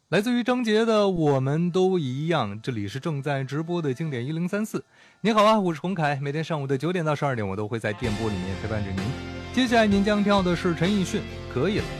来自于张杰的我们都一样，这里是正在直播的经典1034。你好啊，我是洪凯，每天上午的9点到12点，我都会在电波里面陪伴着您。接下来您将听到的是陈奕迅，可以了。